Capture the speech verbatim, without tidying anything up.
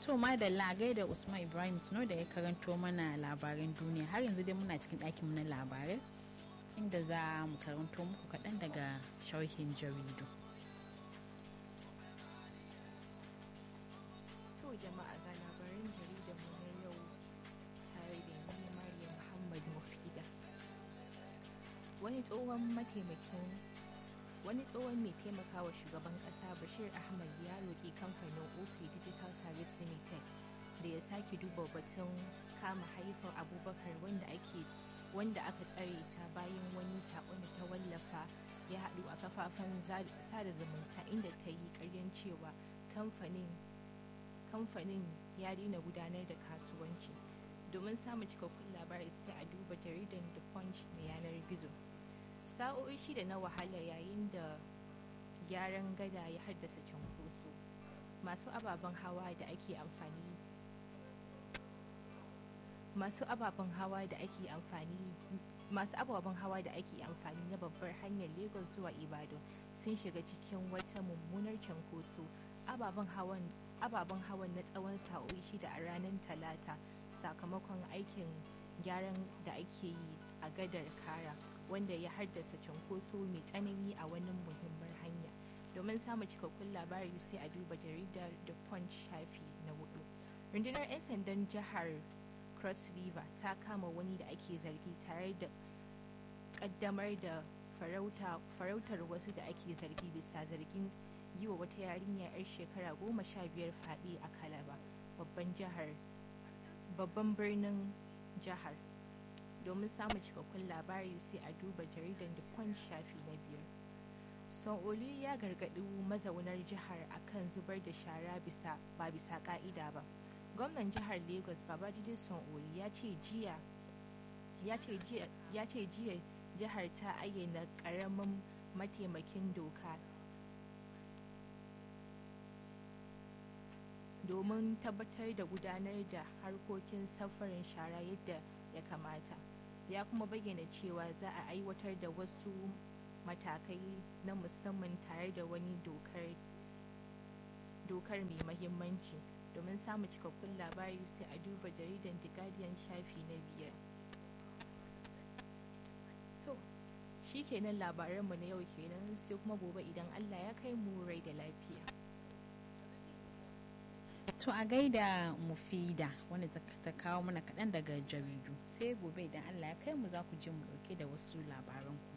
To madalla gaida Usman Ibrahim Tuno da ya karanto mana labaran duniya. Har yanzu dai muna cikin ɗakin na labarai inda za mu karanto muku kaɗan daga sharhin jaridu. To jama'a ga labaran jaridar mu na yau tare da ni Maryam Muhammad Mufida. Wani tsohon mataimakin wani tsohon mai taimakawa shugaban kasa Bashir Ahmad ya roƙi kamfanin Opay Digital Service Limited da ya sake duba batun kama haifar Abubakar wanda ake wanda aka tsare ta bayan wani saƙon da ta wallafa ya haɗu a kafafen sada zumunta inda ta yi ƙaryan cewa kamfanin kamfanin ya daina gudanar da kasuwanci. Domin samun cikakkun labari sai a duba jaridar The Punch na yanar gizo. Sa'o'i shida na wahala yayin da gyaran gada ya haddasa cunkoso. Masu ababen hawa da ake amfani masu ababen hawa da ake amfani masu ababen hawa da ake amfani na babbar hanyar Lagos zuwa Ibadan sun shiga cikin wata mummunar cunkoso. Ababen hawan ababen hawan na tsawon sa'o'i shida a ranar Talata sakamakon aikin gyaran da ake yi a gadar Kara, wanda ya haddasa cunkoso mai tsanani a wani muhimmar hanya. Domin samun cikakkun labari sai a duba jaridar The Punch shafi na hudu. Rundunar 'yan sandan jihar Cross River ta kama wani da ake zargi tare da kaddamar da farautar wasu da ake zargi bisa zargin yi wa wata yarinya 'yar shekara goma sha biyar fyaɗe a Calabar, babban jihar babban birnin jihar. Domin samun cikakkun labari sai a duba jaridar The Punch shafi na biyar. Sanwo-Olu ya gargaɗi mazaunar jihar akan zubar da shara bisa ba bisa ka'ida ba. Gwamnan jihar Lagos Babajide Sanwo-Olu ya ce jiya ya ce jiya ya ce jiya jihar ta ayyana ƙaramin mataimakin doka domin tabbatar da gudanar da harkokin safarin shara yadda ya kamata. Ya kuma bayyana cewa za a aiwatar da wasu matakai na musamman tare da wani dokar dokar mai mahimmanci. Domin samun cikakkun labari sai a duba jaridar The Guardian shafi na biyar. To, shi kenan labaranmu na yau kenan sai kuma gobe idan Allah ya kai mu rai da lafiya. To a gaida Mufida wanda ta kawo mana kaɗan daga jaridu. Sai gobe idan Allah ya kai mu za ku je mu ɗauke da wasu labaran.